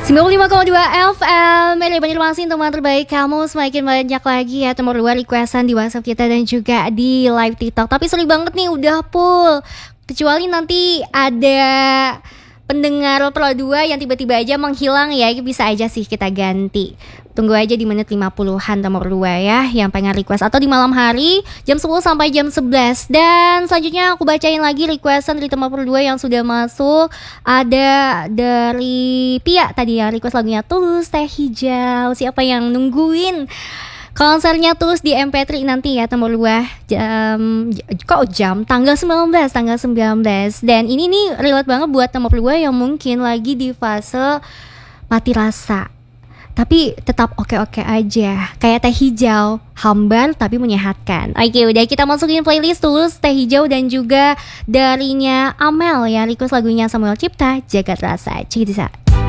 95,2 FM Meli Banjarmasin, teman terbaik kamu. Semakin banyak lagi ya nomor 2 requestan di WhatsApp kita dan juga di live TikTok. Tapi sorry banget nih udah full. Kecuali nanti ada pendengar Pro 2 yang tiba-tiba aja menghilang ya, bisa aja sih kita ganti. Tunggu aja di menit 50-an nomor 2 ya yang pengen request, atau di malam hari jam 10 sampai jam 11. Dan selanjutnya aku bacain lagi requestan dari nomor 2 yang sudah masuk. Ada dari Pia tadi ya, request lagunya Tulus Teh Hijau. Siapa yang nungguin konsernya Tulus di MP3 nanti ya, nomor 2 tanggal 19. Dan ini nih relate banget buat nomor 2 yang mungkin lagi di fase mati rasa, tapi tetap oke-oke aja. Kayak Teh Hijau, hambar tapi menyehatkan. Oke, udah kita masukin playlist Tulus, Teh Hijau, dan juga darinya Amel ya, request lagunya Samuel Cipta, Jagat Rasa. Cik